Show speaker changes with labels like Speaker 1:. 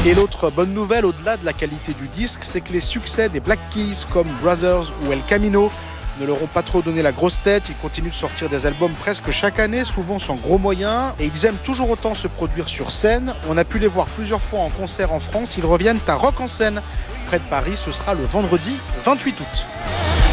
Speaker 1: Et l'autre bonne nouvelle, au-delà de la qualité du disque, c'est que les succès des Black Keys comme Brothers ou El Camino ne leur ont pas trop donné la grosse tête. Ils continuent de sortir des albums presque chaque année, souvent sans gros moyens, et ils aiment toujours autant se produire sur scène. On a pu les voir plusieurs fois en concert en France. Ils reviennent à Rock en Seine près de Paris. Ce sera le vendredi 28 août.